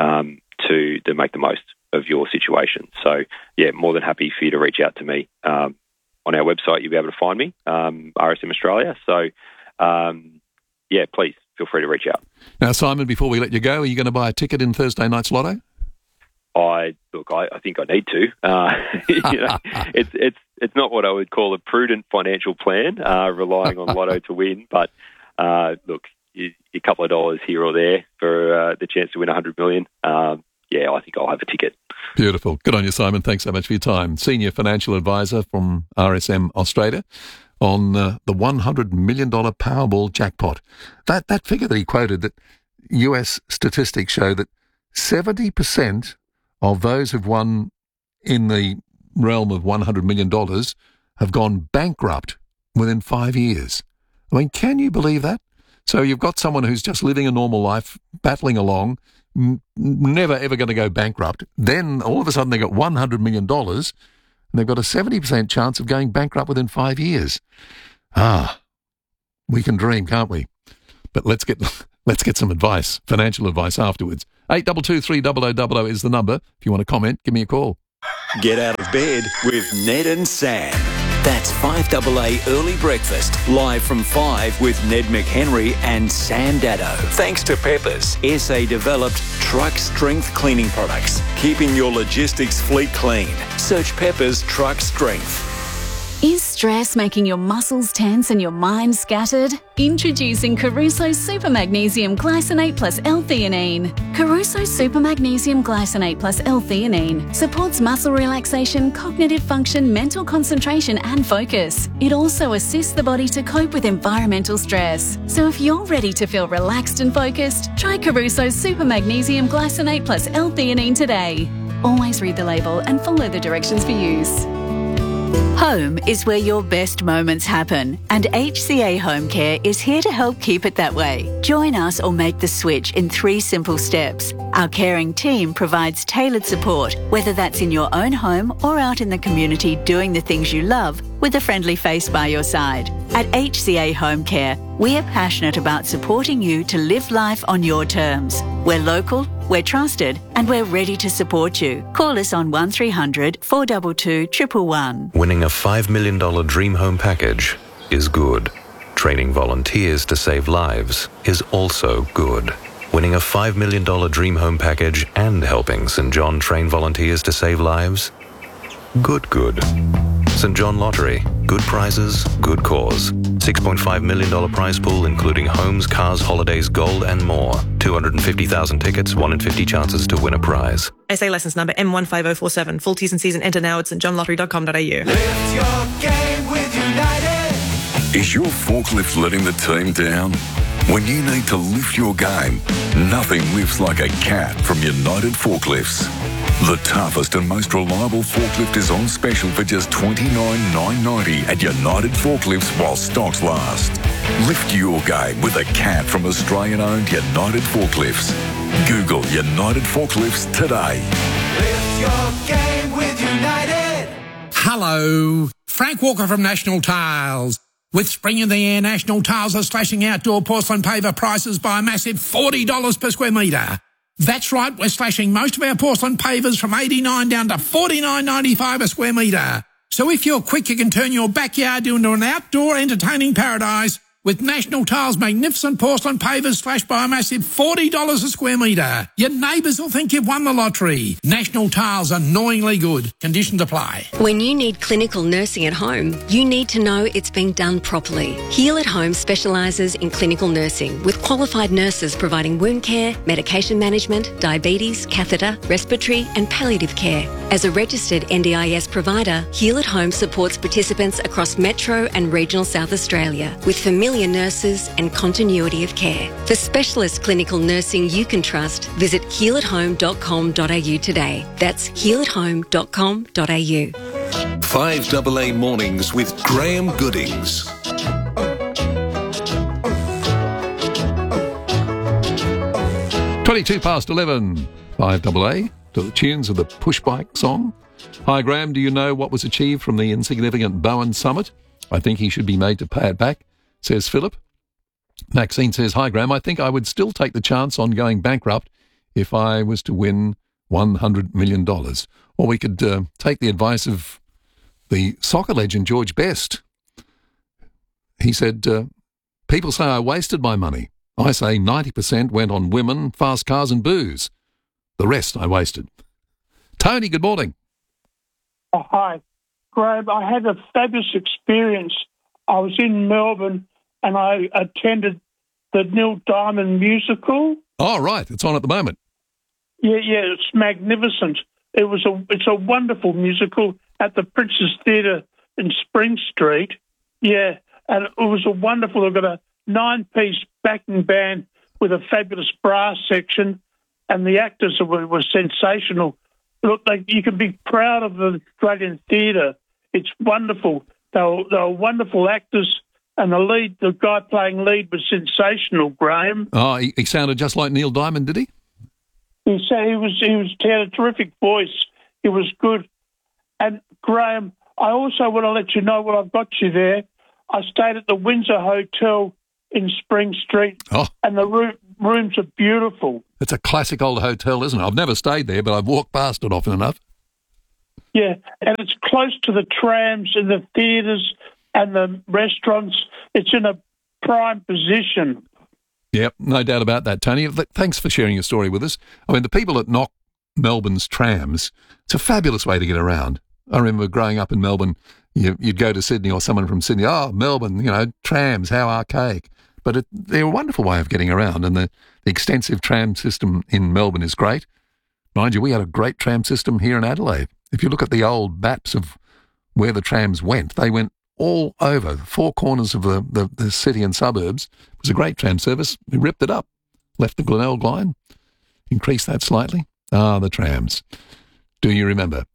to make the most of your situation. So, yeah, more than happy for you to reach out to me. On our website, you'll be able to find me, RSM Australia. So, please feel free to reach out. Now, Simon, before we let you go, are you going to buy a ticket in Thursday night's Lotto? I think I need to. It's not what I would call a prudent financial plan, relying on Lotto to win. But look, a couple of dollars here or there for the chance to win $100 million. I think I'll have a ticket. Beautiful. Good on you, Simon. Thanks so much for your time. Senior Financial Advisor from RSM Australia on the $100 million Powerball jackpot. That figure that he quoted, that US statistics show that 70% of those who've won in the realm of $100 million have gone bankrupt within 5 years. I mean, can you believe that? So you've got someone who's just living a normal life, battling along, never ever going to go bankrupt. Then all of a sudden they got $100 million and they've got a 70% chance of going bankrupt within 5 years. We can dream, can't we? But let's get some advice, financial advice afterwards. 822 300 is the number. If you want to comment, give me a call. Get out of bed with Ned and Sam. That's 5AA Early Breakfast, live from 5 with Ned McHenry and Sam Daddo. Thanks to Peppers, SA-developed truck strength cleaning products, keeping your logistics fleet clean. Search Peppers Truck Strength. Is stress making your muscles tense and your mind scattered? Introducing Caruso Super Magnesium Glycinate plus L-theanine. Caruso Super Magnesium Glycinate plus L-theanine supports muscle relaxation, cognitive function, mental concentration and focus. It also assists the body to cope with environmental stress. So if you're ready to feel relaxed and focused, try Caruso Super Magnesium Glycinate plus L-theanine today. Always read the label and follow the directions for use. Home is where your best moments happen, and HCA Home Care is here to help keep it that way. Join us or make the switch in 3 simple steps. Our caring team provides tailored support, whether that's in your own home or out in the community doing the things you love with a friendly face by your side. At HCA Home Care, we are passionate about supporting you to live life on your terms. We're local, we're trusted, and we're ready to support you. Call us on 1300 422 111. Winning a $5 million dream home package is good. Training volunteers to save lives is also good. Winning a $5 million dream home package and helping St. John train volunteers to save lives? Good. St. John Lottery. Good prizes, good cause. $6.5 million prize pool including homes, cars, holidays, gold and more. 250,000 tickets, 1 in 50 chances to win a prize. SA licence number M15047. Full T's and C's and enter now at stjohnlottery.com.au. Lift your game with United. Is your forklift letting the team down? When you need to lift your game, nothing lifts like a cat from United Forklifts. The toughest and most reliable forklift is on special for just $29,990 at United Forklifts while stocks last. Lift your game with a cat from Australian-owned United Forklifts. Google United Forklifts today. Lift your game with United. Hello, Frank Walker from National Tiles. With spring in the air, National Tiles are slashing outdoor porcelain paver prices by a massive $40 per square metre. That's right, we're slashing most of our porcelain pavers from $89 down to $49.95 a square metre. So if you're quick, you can turn your backyard into an outdoor entertaining paradise with National Tiles' magnificent porcelain pavers slashed by a massive $40 a square metre. Your neighbours will think you've won the lottery. National Tiles, annoyingly good. Conditions apply. When you need clinical nursing at home, you need to know it's being done properly. Heal at Home specialises in clinical nursing with qualified nurses providing wound care, medication management, diabetes, catheter, respiratory and palliative care. As a registered NDIS provider, Heal at Home supports participants across Metro and regional South Australia with familiar nurses and continuity of care. For specialist clinical nursing you can trust, visit healathome.com.au today. That's healathome.com.au. 5AA Mornings with Graham Goodings. Twenty-two past 11. 5AA to the tunes of the Push Bike song. Hi, Graham. Do you know what was achieved from the insignificant Bowen Summit? I think he should be made to pay it back, says Philip. Maxine says, hi, Graham. I think I would still take the chance on going bankrupt if I was to win $100 million. Or we could take the advice of the soccer legend George Best. He said, people say I wasted my money. I say 90% went on women, fast cars and booze. The rest I wasted. Tony, good morning. Oh, hi. Graham, I had a fabulous experience. I was in Melbourne and I attended the Neil Diamond musical. Oh, right. It's on at the moment. Yeah, it's magnificent. It's a wonderful musical at the Princess Theatre in Spring Street. Yeah, and it was a wonderful. They've got a 9-piece backing band with a fabulous brass section, and the actors were sensational. Look, you can be proud of the Australian theatre. It's wonderful. They were wonderful actors, And the guy playing lead was sensational, Graham. Oh, he sounded just like Neil Diamond, did he? He had a terrific voice. He was good. And Graham, I also want to let you know while I've got you there, I stayed at the Windsor Hotel in Spring Street, and the rooms are beautiful. It's a classic old hotel, isn't it? I've never stayed there, but I've walked past it often enough. Yeah, and it's close to the trams and the theatres and the restaurants. It's in a prime position. Yep, no doubt about that, Tony. Thanks for sharing your story with us. I mean, the people that knock Melbourne's trams, it's a fabulous way to get around. I remember growing up in Melbourne, you'd go to Sydney or someone from Sydney, Melbourne, trams, how archaic. But they're a wonderful way of getting around, and the extensive tram system in Melbourne is great. Mind you, we had a great tram system here in Adelaide. If you look at the old maps of where the trams went, they went all over the four corners of the city and suburbs. It was a great tram service. We ripped it up, left the Glenelg line, increased that slightly. The trams. Do you remember?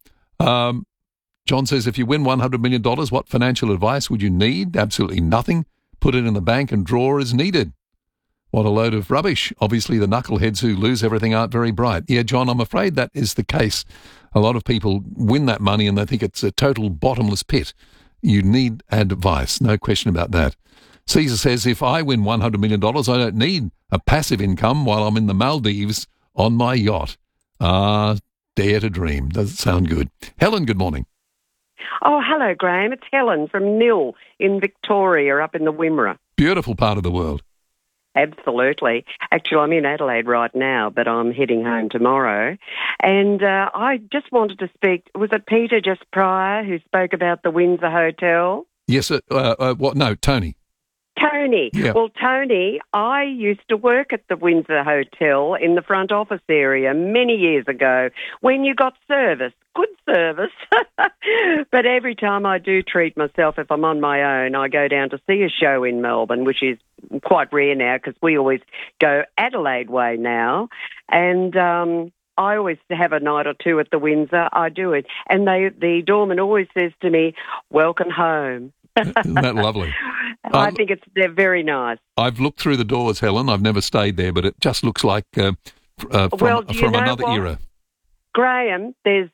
John says, if you win $100 million, what financial advice would you need? Absolutely nothing. Put it in the bank and draw as needed. What a load of rubbish. Obviously, the knuckleheads who lose everything aren't very bright. Yeah, John, I'm afraid that is the case. A lot of people win that money and they think it's a total bottomless pit. You need advice, no question about that. Caesar says, if I win $100 million, I don't need a passive income while I'm in the Maldives on my yacht. Dare to dream. Does it sound good? Helen, good morning. Oh, hello, Graham. It's Helen from Mill in Victoria, up in the Wimmera. Beautiful part of the world. Absolutely. Actually, I'm in Adelaide right now, but I'm heading home tomorrow. And I just wanted to speak. Was it Peter just prior who spoke about the Windsor Hotel? Yes. No, Tony. Tony. Yeah. Well, Tony, I used to work at the Windsor Hotel in the front office area many years ago when you got service. Good service. But every time I do treat myself, if I'm on my own, I go down to see a show in Melbourne, which is quite rare now because we always go Adelaide way now. And I always have a night or two at the Windsor. I do it. And the doorman always says to me, welcome home. Isn't that lovely? I think they're very nice. I've looked through the doors, Helen. I've never stayed there, but it just looks like from another era. Graham, there's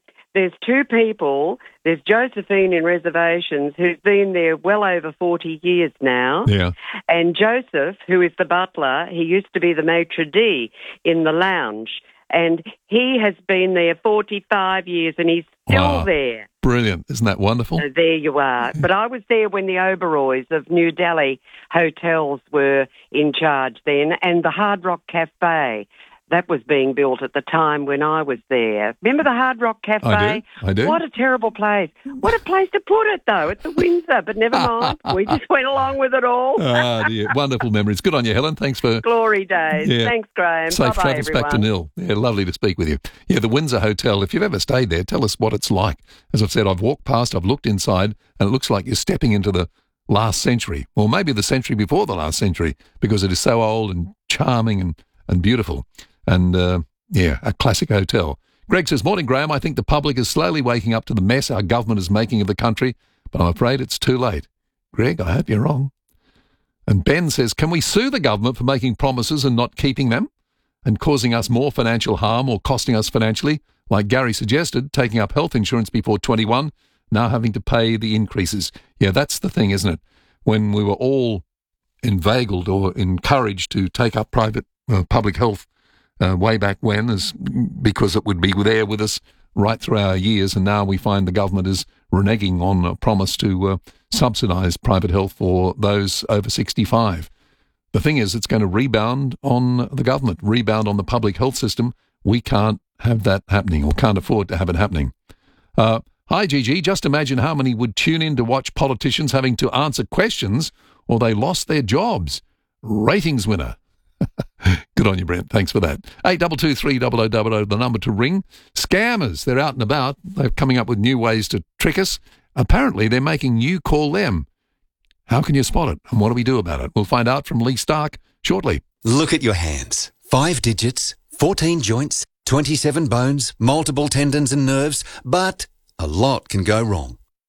two people. There's Josephine in reservations who's been there well over 40 years now. Yeah. And Joseph, who is the butler, he used to be the maitre d' in the lounge. And he has been there 45 years and he's still there. Brilliant. Isn't that wonderful? So there you are. But I was there when the Oberoys of New Delhi hotels were in charge then, and the Hard Rock Cafe. That was being built at the time when I was there. Remember the Hard Rock Cafe? I do. What a terrible place. What a place to put it, though. It's the Windsor, but never mind. We just went along with it all. Dear. Wonderful memories. Good on you, Helen. Thanks for... Glory days. Yeah. Thanks, Graham. Safe Bye-bye, travels everyone. back to Nil. Yeah, lovely to speak with you. Yeah, the Windsor Hotel, if you've ever stayed there, tell us what it's like. As I've said, I've walked past, I've looked inside, and it looks like you're stepping into the last century, or maybe the century before the last century, because it is so old and charming and beautiful. And... a classic hotel. Greg says, morning, Graham. I think the public is slowly waking up to the mess our government is making of the country, but I'm afraid it's too late. Greg, I hope you're wrong. And Ben says, can we sue the government for making promises and not keeping them and causing us more financial harm or costing us financially, like Gary suggested, taking up health insurance before 21, now having to pay the increases? Yeah, that's the thing, isn't it? When we were all inveigled or encouraged to take up public health way back when, because it would be there with us right through our years, and now we find the government is reneging on a promise to subsidise private health for those over 65. The thing is, it's going to rebound on the government, rebound on the public health system. We can't have that happening, or can't afford to have it happening. Hi, Gigi. Just imagine how many would tune in to watch politicians having to answer questions or they lost their jobs. Ratings winner. Good on you, Brent. Thanks for that. 8223 the number to ring. Scammers, they're out and about. They're coming up with new ways to trick us. Apparently, they're making you call them. How can you spot it? And what do we do about it? We'll find out from Lee Stark shortly. Look at your hands. 5 digits, 14 joints, 27 bones, multiple tendons and nerves, but a lot can go wrong.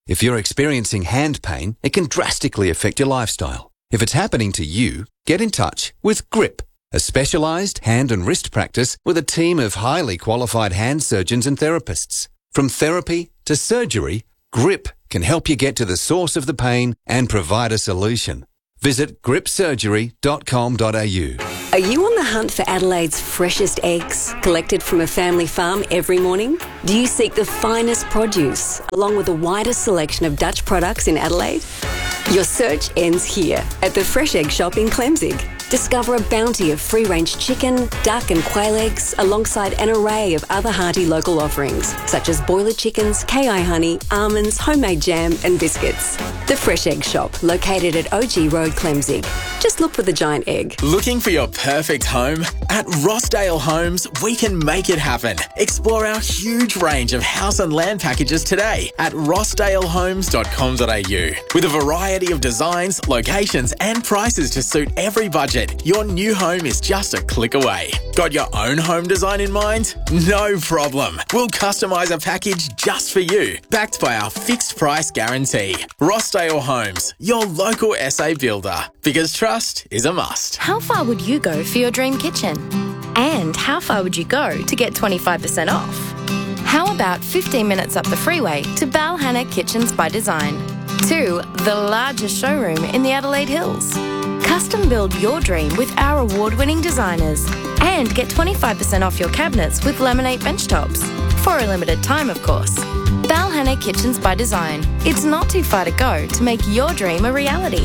If you're experiencing hand pain, it can drastically affect your lifestyle. If it's happening to you, get in touch with GRIP, a specialised hand and wrist practice with a team of highly qualified hand surgeons and therapists. From therapy to surgery, GRIP can help you get to the source of the pain and provide a solution. Visit gripsurgery.com.au. Are you on the hunt for Adelaide's freshest eggs, collected from a family farm every morning? Do you seek the finest produce, along with the widest selection of Dutch products in Adelaide? Your search ends here, at the Fresh Egg Shop in Clemzig. Discover a bounty of free-range chicken, duck and quail eggs, alongside an array of other hearty local offerings, such as boiler chickens, KI honey, almonds, homemade jam and biscuits. The Fresh Egg Shop, located at OG Road, Clemzig. Just look for the giant egg. Looking for your perfect home? At Rossdale Homes, we can make it happen. Explore our huge range of house and land packages today at rossdalehomes.com.au. With a variety of designs, locations and prices to suit every budget, your new home is just a click away. Got your own home design in mind? No problem. We'll customise a package just for you, backed by our fixed price guarantee. Rossdale Homes, your local SA builder. Because trust is a must. How far would you go for your dream kitchen? And how far would you go to get 25% off? How about 15 minutes up the freeway to Balhanna Kitchens by Design, to the largest showroom in the Adelaide Hills? Custom build your dream with our award-winning designers and get 25% off your cabinets with laminate bench tops. For a limited time, of course. Balhanna Kitchens by Design. It's not too far to go to make your dream a reality.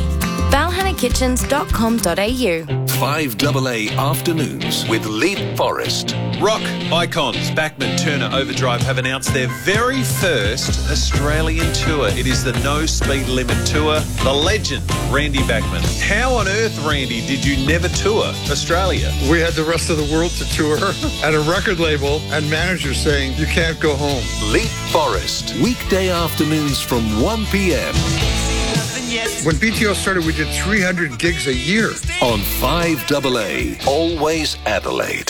balhannakitchens.com.au. 5AA Afternoons with Leap Forest. Rock icons Bachman Turner Overdrive have announced their very first Australian tour. It is the No Speed Limit Tour. The legend, Randy Bachman. How on earth, Randy, did you never tour Australia? We had the rest of the world to tour at a record label and managers saying, you can't go home. Leap Forest. Weekday afternoons from 1 p.m. When BTO started, we did 300 gigs a year. On 5AA, Always Adelaide.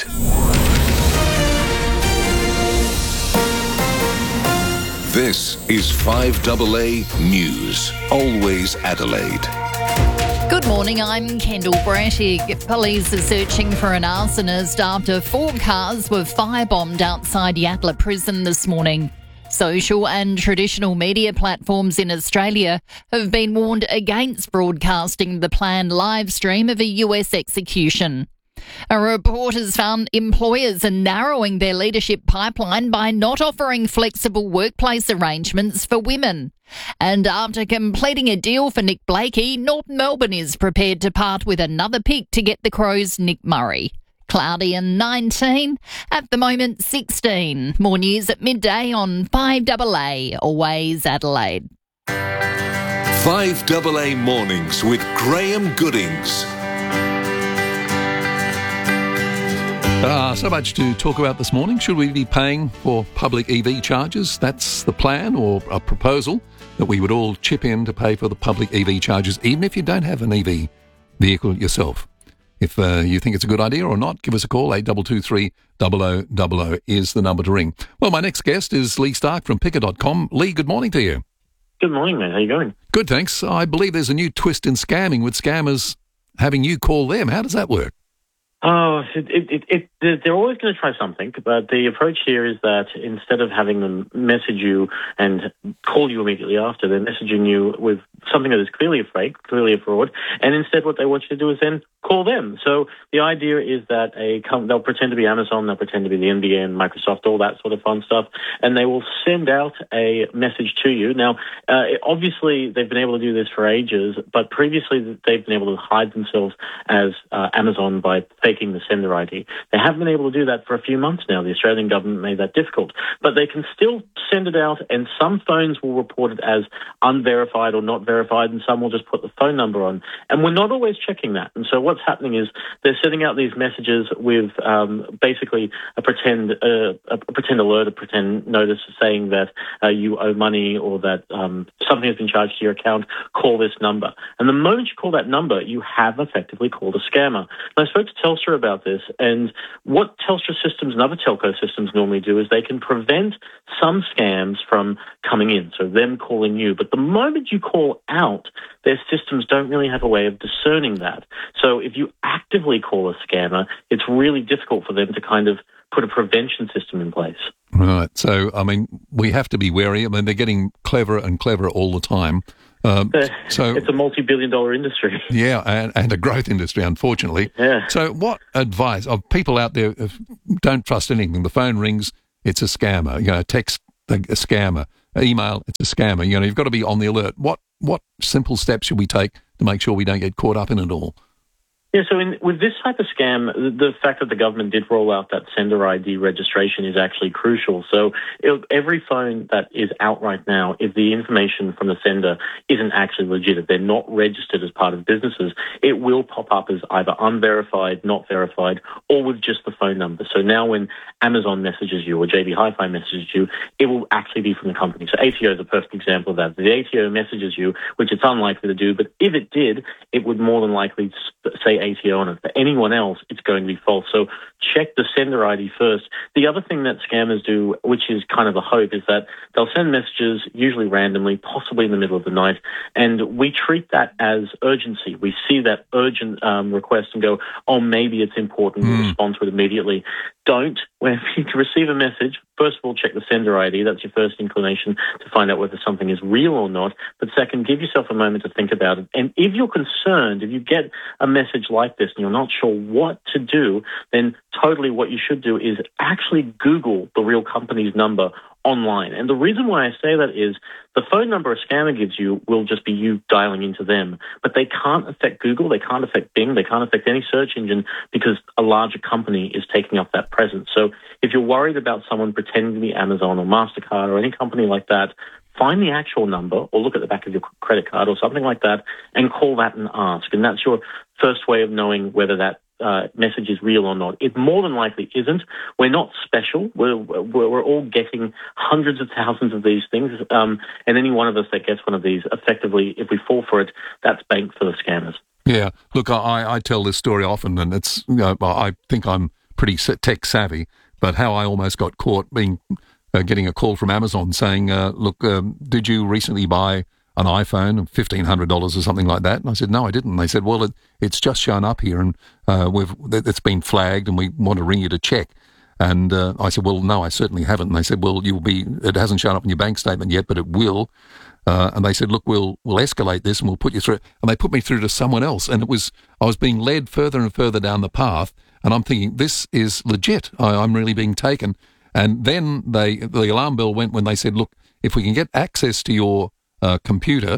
This is 5AA News, Always Adelaide. Good morning, I'm Kendall Brattig. Police are searching for an arsonist after 4 cars were firebombed outside Yatala Prison this morning. Social and traditional media platforms in Australia have been warned against broadcasting the planned live stream of a US execution. A report has found employers are narrowing their leadership pipeline by not offering flexible workplace arrangements for women. And after completing a deal for Nick Blakey, North Melbourne is prepared to part with another pick to get the Crows' Nick Murray. Cloudy and 19, at the moment 16. More news at midday on 5AA, Always Adelaide. 5AA Mornings with Graham Goodings. So much to talk about this morning. Should we be paying for public EV charges? That's the plan or a proposal that we would all chip in to pay for the public EV charges, even if you don't have an EV vehicle yourself. If you think it's a good idea or not, give us a call. 8223 0000 is the number to ring. Well, my next guest is Lee Stark from Picker.com. Lee, good morning to you. Good morning, mate. How you going? Good, thanks. I believe there's a new twist in scamming with scammers having you call them. How does that work? Oh, they're always going to try something, but the approach here is that instead of having them message you and call you immediately after, they're messaging you with something that is clearly a fake, clearly a fraud, and instead what they want you to do is then call them. So the idea is that they'll pretend to be Amazon, they'll pretend to be the NBN, Microsoft, all that sort of fun stuff, and they will send out a message to you. Now, obviously, they've been able to do this for ages, but previously they've been able to hide themselves as Amazon by faking the sender ID. They haven't been able to do that for a few months now. The Australian government made that difficult. But they can still send it out, and some phones will report it as unverified or not verified verified, and some will just put the phone number on. And we're not always checking that. And so what's happening is they're sending out these messages with basically a pretend alert, a pretend notice saying that you owe money or that something has been charged to your account. Call this number. And the moment you call that number, you have effectively called a scammer. And I spoke to Telstra about this, and what Telstra systems and other telco systems normally do is they can prevent some scams from coming in, so them calling you. But the moment you call out, their systems don't really have a way of discerning that. So if you actively call a scammer, it's really difficult for them to kind of put a prevention system in place. Right. So, I mean, we have to be wary. I mean, they're getting cleverer and cleverer all the time. So it's a multi-billion-dollar industry. Yeah, and a growth industry, unfortunately. Yeah. So what advice of people out there don't trust anything? The phone rings, it's a scammer. You know, text, a scammer. Email, it's a scammer. You know, you've got to be on the alert. What simple steps should we take to make sure we don't get caught up in it all? Yeah, so with this type of scam, the fact that the government did roll out that sender ID registration is actually crucial. So every phone that is out right now, if the information from the sender isn't actually legit, if they're not registered as part of businesses, it will pop up as either unverified, not verified, or with just the phone number. So now when Amazon messages you or JB Hi-Fi messages you, it will actually be from the company. So ATO is a perfect example of that. The ATO messages you, which it's unlikely to do, but if it did, it would more than likely say ATO on it. For anyone else, it's going to be false. So check the sender ID first. The other thing that scammers do, which is kind of a hope, is that they'll send messages, usually randomly, possibly in the middle of the night, and we treat that as urgency. We see that urgent request and go, oh, maybe it's important, we respond to it immediately. Don't. When you receive a message, first of all, check the sender ID. That's your first inclination to find out whether something is real or not. But second, give yourself a moment to think about it. And if you're concerned, if you get a message like this and you're not sure what to do, then totally what you should do is actually Google the real company's number online. And the reason why I say that is the phone number a scammer gives you will just be you dialing into them. But they can't affect Google, they can't affect Bing, they can't affect any search engine because a larger company is taking up that presence. So if you're worried about someone pretending to be Amazon or MasterCard or any company like that, find the actual number or look at the back of your credit card or something like that and call that and ask. And that's your first way of knowing whether that message is real or not. It more than likely isn't. We're not special. We're all getting hundreds of thousands of these things, and any one of us that gets one of these, effectively, if we fall for it, that's bank for the scammers. Yeah, look, I tell this story often, and it's I think I'm pretty tech savvy, but how I almost got caught getting a call from Amazon saying, look, did you recently buy an iPhone of $1,500 or something like that? And I said, no, I didn't. And they said, well, it's just shown up here and it's been flagged and we want to ring you to check. And I said, well, no, I certainly haven't. And they said, well, it hasn't shown up in your bank statement yet, but it will. And they said, look, we'll escalate this and we'll put you through. And they put me through to someone else. And I was being led further and further down the path. And I'm thinking, this is legit. I'm really being taken. And then the alarm bell went when they said, look, if we can get access to your computer,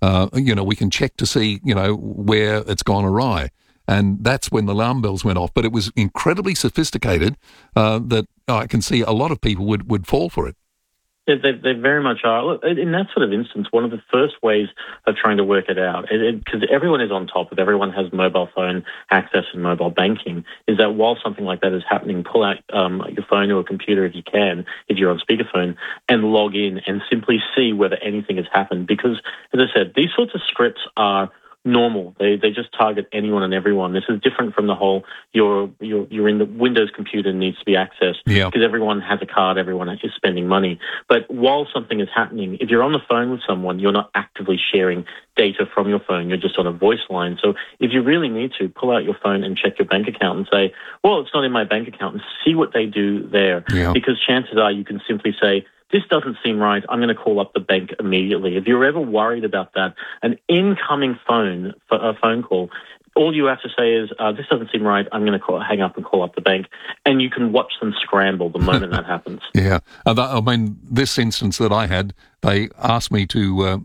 we can check to see, where it's gone awry. And that's when the alarm bells went off. But it was incredibly sophisticated that I can see a lot of people would fall for it. Yeah, they very much are. Look, in that sort of instance, one of the first ways of trying to work it out, because everyone is on top of it, everyone has mobile phone access and mobile banking, is that while something like that is happening, pull out your phone or a computer if you can, if you're on speakerphone, and log in and simply see whether anything has happened. Because, as I said, these sorts of scripts are normal. They just target anyone and everyone. This is different from the whole you're in the Windows computer and needs to be accessed because everyone has a card, everyone is spending money. But while something is happening, if you're on the phone with someone, you're not actively sharing data from your phone. You're just on a voice line. So if you really need to, pull out your phone and check your bank account and say, well, it's not in my bank account, and see what they do there. Yeah. Because chances are you can simply say, this doesn't seem right, I'm going to call up the bank immediately. If you're ever worried about that, an incoming phone call, all you have to say is, this doesn't seem right, I'm going to hang up and call up the bank. And you can watch them scramble the moment that happens. Yeah. This instance that I had, they asked me to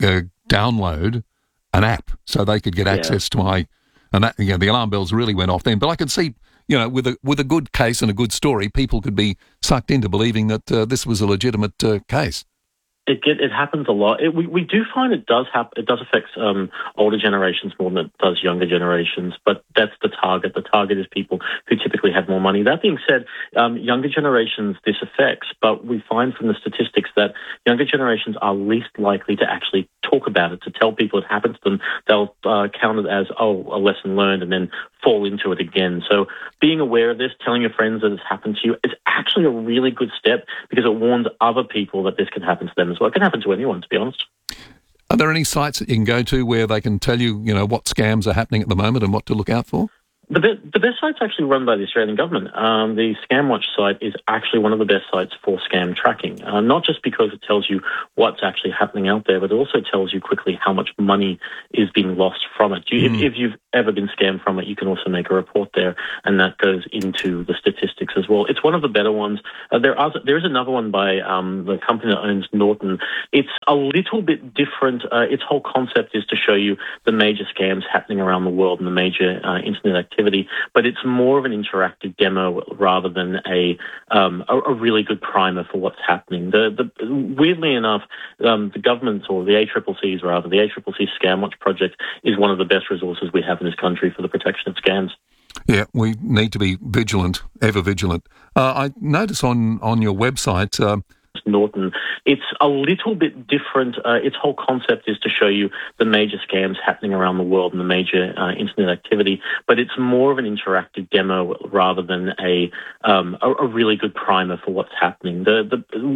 download an app so they could get access to my... And that, the alarm bells really went off then. But I could see... with a good case and a good story, people could be sucked into believing that this was a legitimate case. It happens a lot. We do find it does affect older generations more than it does younger generations, but that's the target. The target is people who typically have more money. That being said, younger generations this affects, but we find from the statistics that younger generations are least likely to actually talk about it, to tell people it happened to them. They'll count it as, a lesson learned, and then fall into it again. So being aware of this, telling your friends that it's happened to you, is actually a really good step because it warns other people that this can happen to them as well. It can happen to anyone, to be honest. Are there any sites that you can go to where they can tell you, what scams are happening at the moment and what to look out for? The best site's actually run by the Australian government. The ScamWatch site is actually one of the best sites for scam tracking, not just because it tells you what's actually happening out there, but it also tells you quickly how much money is being lost from it. If you've ever been scammed from it, you can also make a report there, and that goes into the statistics as well. It's one of the better ones. There is another one by the company that owns Norton. It's a little bit different. Its whole concept is to show you the major scams happening around the world and the major internet activity, but it's more of an interactive demo rather than a really good primer for what's happening. Weirdly enough, the government, or the ACCC's rather, the ACCC ScamWatch project is one of the best resources we have in this country for the protection of scams. Yeah, we need to be vigilant, ever vigilant. I notice on your website... Norton. It's a little bit different. Its whole concept is to show you the major scams happening around the world and the major internet activity, but it's more of an interactive demo rather than a really good primer for what's happening.